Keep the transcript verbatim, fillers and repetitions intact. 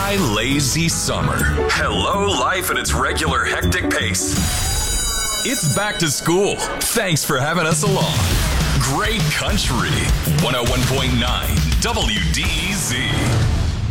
Goodbye, lazy summer. Hello, life at its regular hectic pace. It's back to school. Thanks for having us along. Great Country, one oh one point nine W D E Z.